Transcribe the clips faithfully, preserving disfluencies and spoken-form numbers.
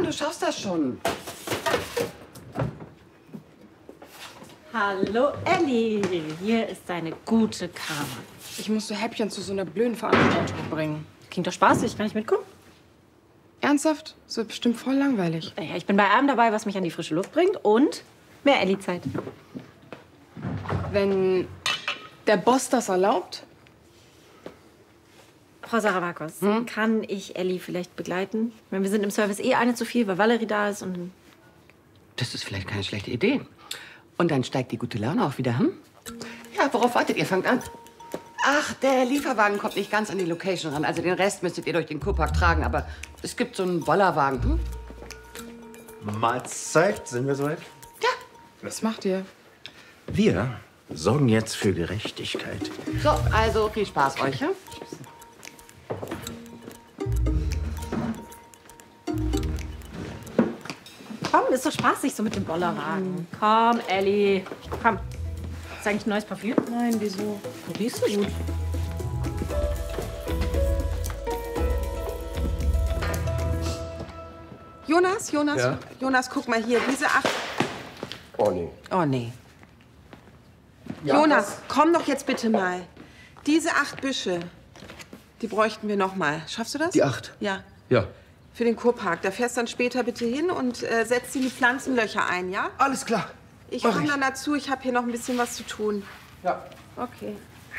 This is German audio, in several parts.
ran, du schaffst das schon. Hallo Elli, hier ist deine gute Karma. Ich musste Häppchen zu so einer blöden Veranstaltung bringen. Klingt doch spaßig, kann ich mitkommen? Ernsthaft? Das wird bestimmt voll langweilig. Ja, ich bin bei allem dabei, was mich an die frische Luft bringt und mehr Elli-Zeit. Wenn der Boss das erlaubt? Frau Saravakos, hm? kann ich Elli vielleicht begleiten? Ich meine, wir sind im Service eh eine zu viel, weil Valerie da ist und... Das ist vielleicht keine schlechte Idee. Und dann steigt die gute Laune auch wieder, hm? Ja, worauf wartet ihr? Fangt an. Ach, der Lieferwagen kommt nicht ganz an die Location ran. Also den Rest müsstet ihr durch den Kurpark tragen. Aber es gibt so einen Bollerwagen, hm? Mahlzeit, sind wir soweit? Ja. Was macht ihr? Wir sorgen jetzt für Gerechtigkeit. So, also viel Spaß euch, ja? Komm, ist doch spaßig so mit dem Bollerwagen. Komm, Elli. Komm. Ist eigentlich ein neues Parfüm? Nein, wieso? Du riechst so gut. Jonas, Jonas, Ja? Jonas, guck mal hier, diese acht... Oh nee. Oh, nee. Ja, Jonas, komm doch jetzt bitte mal. Diese acht Büsche, die bräuchten wir noch mal. Schaffst du das? Die acht? Ja, Ja. für den Kurpark. Da fährst dann später bitte hin und äh, setzt in die Pflanzenlöcher ein, ja? Alles klar. Ich Mach komme ich. dann dazu, ich habe hier noch ein bisschen was zu tun. Ja. Okay.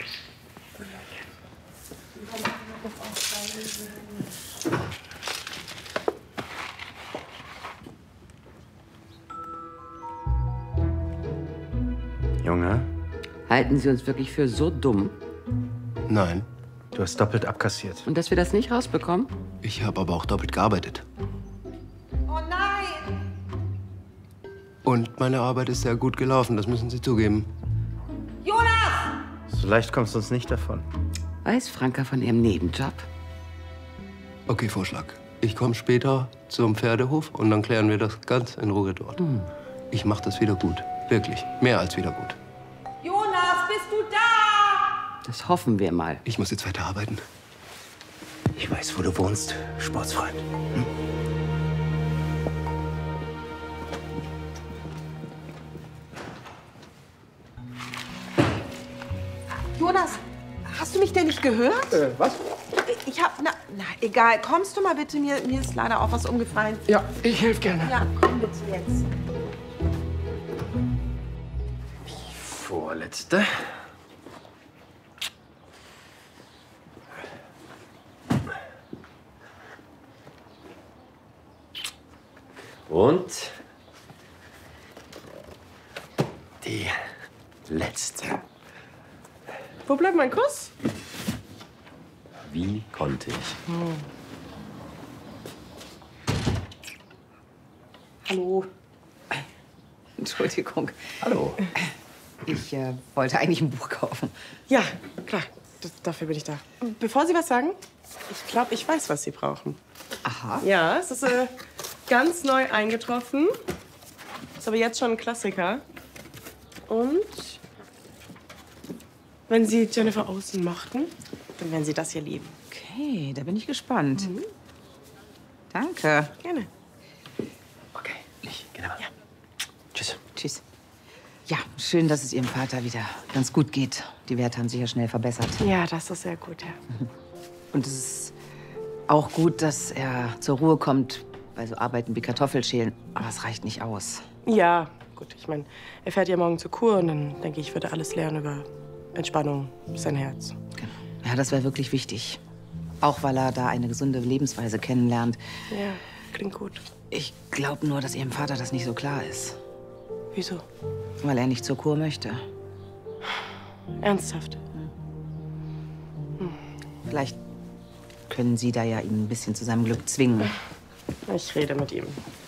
Junge? Halten Sie uns wirklich für so dumm? Nein. Du hast doppelt abkassiert. Und dass wir das nicht rausbekommen? Ich habe aber auch doppelt gearbeitet. Oh nein! Und meine Arbeit ist sehr gut gelaufen, das müssen Sie zugeben. Jonas! So leicht kommst du uns nicht davon. Weiß Franka von ihrem Nebenjob? Okay, Vorschlag. Ich komme später zum Pferdehof und dann klären wir das ganz in Ruhe dort. Ich mache das wieder gut. Wirklich. Mehr als wieder gut. Jonas, bist du da? Das hoffen wir mal. Ich muss jetzt weiter arbeiten. Ich weiß, wo du wohnst, Sportsfreund. Hm? Jonas, hast du mich denn nicht gehört? Äh, was? Ich hab, na, na, egal. Kommst du mal bitte? Mir, mir ist leider auch was umgefallen. Ja, ich helfe gerne. Ja, komm bitte jetzt. Vorletzte. Und die letzte. Wo bleibt mein Kuss? Wie konnte ich? Hallo. Entschuldigung. Hallo. Ich äh, wollte eigentlich ein Buch kaufen. Ja, klar. Das, dafür bin ich da. Bevor Sie was sagen, ich glaube, ich weiß, was Sie brauchen. Aha. Ja, es ist äh, ganz neu eingetroffen. Ist aber jetzt schon ein Klassiker. Und wenn Sie Jennifer Olsen mochten, dann werden Sie das hier lieben. Okay, da bin ich gespannt. Danke. Gerne. Okay, ich gehe mal. Ja. Tschüss. Tschüss. Ja, schön, dass es Ihrem Vater wieder ganz gut geht. Die Werte haben sich ja schnell verbessert. Ja, das ist sehr gut, ja. Und es ist auch gut, dass er zur Ruhe kommt bei so Arbeiten wie Kartoffelschälen. Aber es reicht nicht aus. Ja, gut. Ich meine, er fährt ja morgen zur Kur und dann denke ich, wird er alles lernen über Entspannung, sein Herz. Genau. Ja, das wäre wirklich wichtig. Auch weil er da eine gesunde Lebensweise kennenlernt. Ja, klingt gut. Ich glaube nur, dass Ihrem Vater das nicht so klar ist. Wieso? Weil er nicht zur Kur möchte. Ernsthaft? Vielleicht können Sie da ja ihn ein bisschen zu seinem Glück zwingen. Ich rede mit ihm.